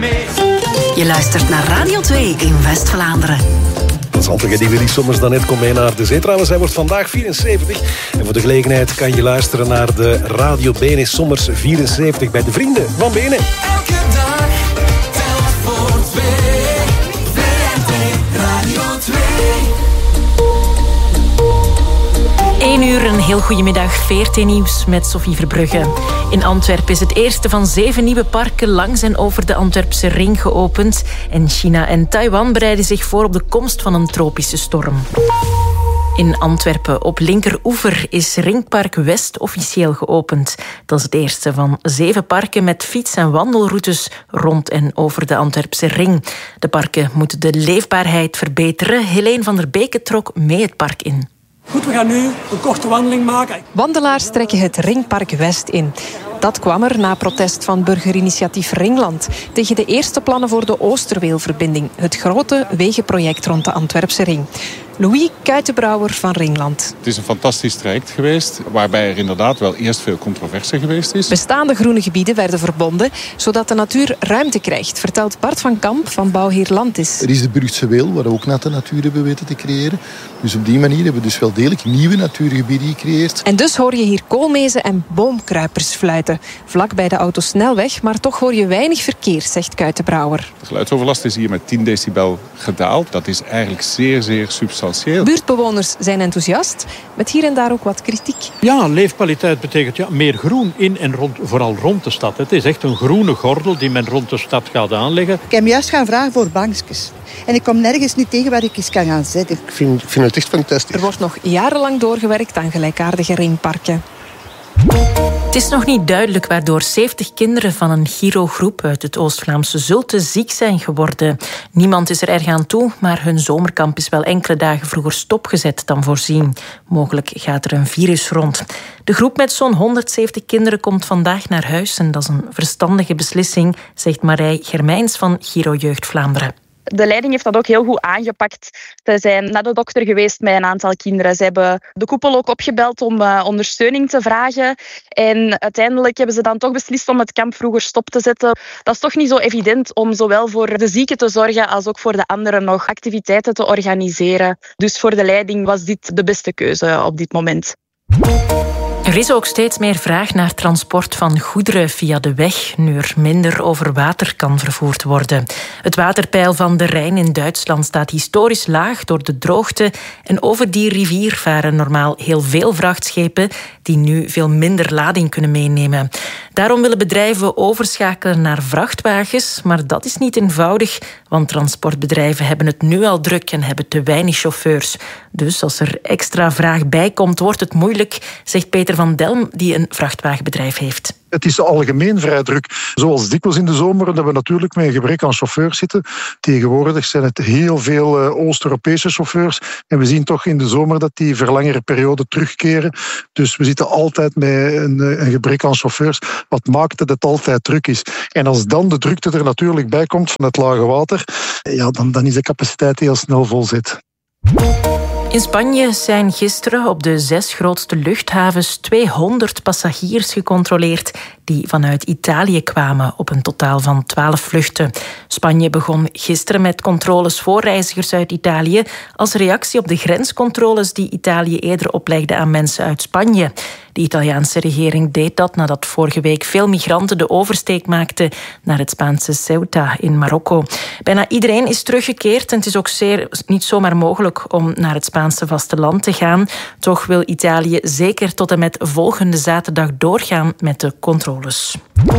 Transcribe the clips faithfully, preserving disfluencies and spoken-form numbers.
mee. Je luistert naar Radio twee in West-Vlaanderen. Zantige die Willy Sommers dan net komt mee naar de zee. Trouwens, hij wordt vandaag vierenzeventig. En voor de gelegenheid kan je luisteren naar de Radio Bene Sommers vierenzeventig bij de vrienden van Bene. Elke dag telt voor twee. V R T Radio twee. één uur, een heel goedemiddag. V R T Nieuws met Sophie Verbrugge. In Antwerpen is het eerste van zeven nieuwe parken langs en over de Antwerpse ring geopend. En China en Taiwan bereiden zich voor op de komst van een tropische storm. In Antwerpen op linkeroever is Ringpark West officieel geopend. Dat is het eerste van zeven parken met fiets- en wandelroutes rond en over de Antwerpse ring. De parken moeten de leefbaarheid verbeteren. Helene van der Beke trok mee het park in. Goed, we gaan nu een korte wandeling maken. Wandelaars trekken het Ringpark West in. Dat kwam er na protest van burgerinitiatief Ringland tegen de eerste plannen voor de Oosterweelverbinding, het grote wegenproject rond de Antwerpse ring. Louis Kuitenbrouwer van Ringland. Het is een fantastisch traject geweest, waarbij er inderdaad wel eerst veel controverse geweest is. Bestaande groene gebieden werden verbonden, zodat de natuur ruimte krijgt, vertelt Bart van Kamp van Bouwheer Landis. Er is de Brugse Weel, waar we ook net de natuur hebben weten te creëren. Dus op die manier hebben we dus wel degelijk nieuwe natuurgebieden gecreëerd. En dus hoor je hier koolmezen en boomkruipers fluiten. Vlak bij de autosnelweg, maar toch hoor je weinig verkeer, zegt Kuitenbrouwer. De geluidsoverlast is hier met tien decibel gedaald. Dat is eigenlijk zeer, zeer substantieel. Buurtbewoners zijn enthousiast, met hier en daar ook wat kritiek. Ja, leefkwaliteit betekent ja, meer groen in en rond, vooral rond de stad. Het is echt een groene gordel die men rond de stad gaat aanleggen. Ik heb juist gaan vragen voor bankjes. En ik kom nergens niet tegen waar ik eens kan gaan zitten. Ik vind, vind het echt fantastisch. Er wordt nog jarenlang doorgewerkt aan gelijkaardige ringparken. Het is nog niet duidelijk waardoor zeventig kinderen van een Giro-groep uit het Oost-Vlaamse Zulte ziek zijn geworden. Niemand is er erg aan toe, maar hun zomerkamp is wel enkele dagen vroeger stopgezet dan voorzien. Mogelijk gaat er een virus rond. De groep met zo'n honderdzeventig kinderen komt vandaag naar huis en dat is een verstandige beslissing, zegt Marij Germijns van Giro Jeugd Vlaanderen. De leiding heeft dat ook heel goed aangepakt. Ze zijn naar de dokter geweest met een aantal kinderen. Ze hebben de koepel ook opgebeld om uh, ondersteuning te vragen. En uiteindelijk hebben ze dan toch beslist om het kamp vroeger stop te zetten. Dat is toch niet zo evident om zowel voor de zieken te zorgen als ook voor de anderen nog activiteiten te organiseren. Dus voor de leiding was dit de beste keuze op dit moment. Er is ook steeds meer vraag naar transport van goederen via de weg, nu er minder over water kan vervoerd worden. Het waterpeil van de Rijn in Duitsland staat historisch laag door de droogte en over die rivier varen normaal heel veel vrachtschepen die nu veel minder lading kunnen meenemen. Daarom willen bedrijven overschakelen naar vrachtwagens, maar dat is niet eenvoudig, want transportbedrijven hebben het nu al druk en hebben te weinig chauffeurs. Dus als er extra vraag bij komt, wordt het moeilijk, zegt Peter van Delm, die een vrachtwagenbedrijf heeft. Het is algemeen vrij druk. Zoals dikwijls in de zomer, dat we natuurlijk met een gebrek aan chauffeurs zitten. Tegenwoordig zijn het heel veel Oost-Europese chauffeurs. En we zien toch in de zomer dat die voor langere perioden terugkeren. Dus we zitten altijd met een, een gebrek aan chauffeurs. Wat maakt dat het altijd druk is. En als dan de drukte er natuurlijk bij komt van het lage water, ja, dan, dan is de capaciteit heel snel vol zit. In Spanje zijn gisteren op de zes grootste luchthavens tweehonderd passagiers gecontroleerd die vanuit Italië kwamen op een totaal van twaalf vluchten. Spanje begon gisteren met controles voor reizigers uit Italië als reactie op de grenscontroles die Italië eerder oplegde aan mensen uit Spanje. De Italiaanse regering deed dat nadat vorige week veel migranten de oversteek maakten naar het Spaanse Ceuta in Marokko. Bijna iedereen is teruggekeerd en het is ook zeer, niet zomaar mogelijk om naar het Spaanse vasteland te gaan. Toch wil Italië zeker tot en met volgende zaterdag doorgaan met de controles.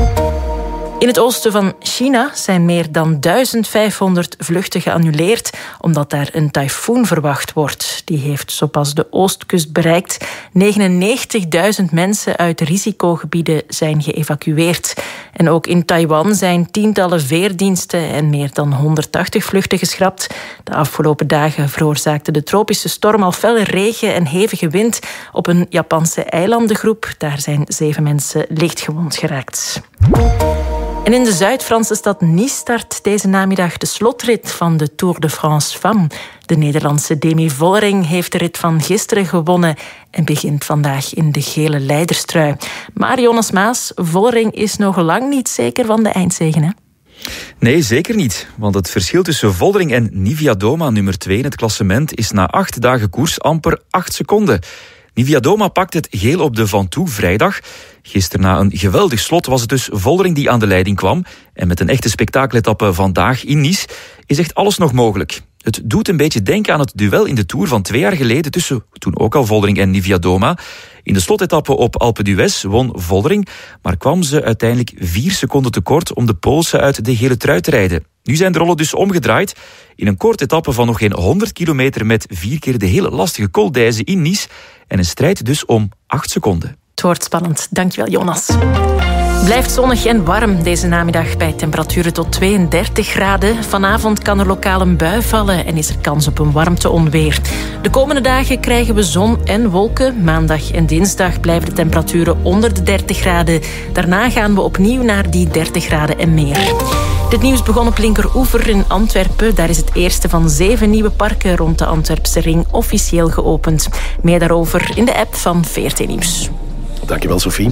In het oosten van China zijn meer dan duizend vijfhonderd vluchten geannuleerd omdat daar een tyfoon verwacht wordt. Die heeft zo pas de oostkust bereikt. negenennegentigduizend mensen uit risicogebieden zijn geëvacueerd. En ook in Taiwan zijn tientallen veerdiensten en meer dan honderdtachtig vluchten geschrapt. De afgelopen dagen veroorzaakte de tropische storm al felle regen en hevige wind op een Japanse eilandengroep. Daar zijn zeven mensen lichtgewond geraakt. En in de Zuid-Franse stad Nice start deze namiddag de slotrit van de Tour de France Femmes. De Nederlandse Demi Vollering heeft de rit van gisteren gewonnen en begint vandaag in de gele leiderstrui. Maar Jonas Maas, Vollering is nog lang niet zeker van de eindzege, hè? Nee, zeker niet. Want het verschil tussen Vollering en Nivia Doma, nummer twee in het klassement, is na acht dagen koers amper acht seconden. Nivia Doma pakt het geel op de Ventoux vrijdag. Gisteren na een geweldig slot was het dus Vollering die aan de leiding kwam. En met een echte spektakeletappe vandaag in Nice is echt alles nog mogelijk. Het doet een beetje denken aan het duel in de Tour van twee jaar geleden tussen toen ook al Vollering en Nivia Doma. In de slotetappe op Alpe d'Huez won Vollering, maar kwam ze uiteindelijk vier seconden tekort om de Poolse uit de gele trui te rijden. Nu zijn de rollen dus omgedraaid. In een korte etappe van nog geen honderd kilometer met vier keer de hele lastige Col d'Huez in Nice. En een strijd dus om acht seconden. Het wordt spannend. Dankjewel, Jonas. Blijft zonnig en warm deze namiddag bij temperaturen tot tweeëndertig graden. Vanavond kan er lokaal een bui vallen en is er kans op een warmteonweer. De komende dagen krijgen we zon en wolken. Maandag en dinsdag blijven de temperaturen onder de dertig graden. Daarna gaan we opnieuw naar die dertig graden en meer. Dit nieuws begon op Linkeroever in Antwerpen. Daar is het eerste van zeven nieuwe parken rond de Antwerpse ring officieel geopend. Meer daarover in de app van V R T Nieuws. Dankjewel, Sophie.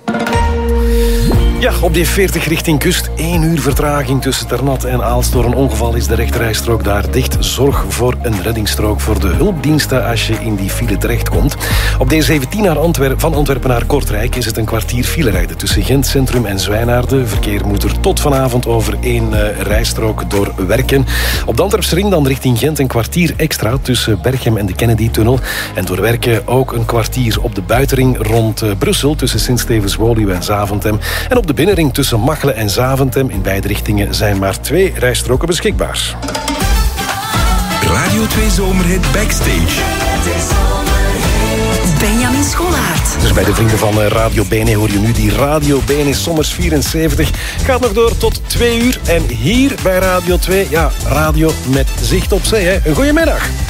Ja, op de veertig richting kust. één uur vertraging tussen Ternat en Aalst. Door een ongeval is de rechterrijstrook daar dicht. Zorg voor een reddingsstrook voor de hulpdiensten als je in die file terechtkomt. Op de zeventien naar Antwerpen, van Antwerpen naar Kortrijk is het een kwartier file rijden tussen Gent Centrum en Zwijnaarden. Verkeer moet er tot vanavond over één uh, rijstrook door werken. Op de Antwerpse ring dan richting Gent een kwartier extra tussen Berchem en de Kennedy-tunnel. En door werken ook een kwartier op de buitenring rond uh, Brussel tussen Sint-Stevens-Woluwe en Zaventem. En op de binnenring tussen Machelen en Zaventem in beide richtingen zijn maar twee rijstroken beschikbaar. Radio twee Zomerhit Backstage. Benjamin Scholaert. Dus bij de vrienden van Radio Bene hoor je nu die Radio Bene Sommers vierenzeventig. Gaat nog door tot twee uur. En hier bij Radio twee, ja, radio met zicht op zee. Hè. Een goeiemiddag.